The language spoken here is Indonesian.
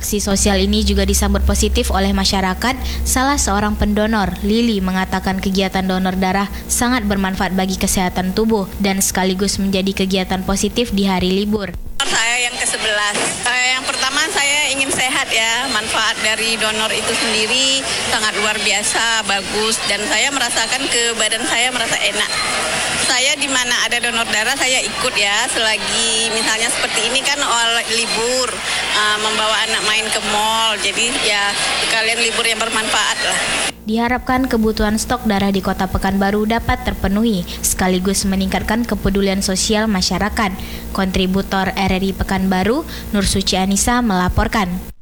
Aksi sosial ini juga disambut positif oleh masyarakat. Salah seorang pendonor, Lili, mengatakan kegiatan donor darah sangat bermanfaat bagi kesehatan tubuh dan sekaligus menjadi kegiatan positif di hari libur. Saya yang ke-11. Yang pertama saya ingin sehat ya. Manfaat dari donor itu sendiri sangat luar biasa, bagus, dan saya merasakan ke badan saya merasa enak. Saya di mana ada donor darah saya ikut ya, selagi misalnya seperti ini kan libur, membawa anak main ke mall, jadi ya kalian libur yang bermanfaat lah. Diharapkan kebutuhan stok darah di Kota Pekanbaru dapat terpenuhi, sekaligus meningkatkan kepedulian sosial masyarakat. Kontributor RRI Pekanbaru, Nur Suci Anissa melaporkan.